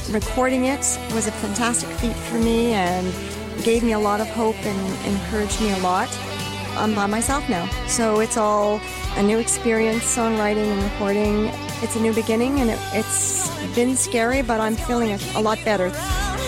recording it was a fantastic feat for me and gave me a lot of hope and encouraged me a lot. I'm by myself now, so it's all a new experience, songwriting and recording. It's a new beginning, and it's been scary, but I'm feeling a lot better.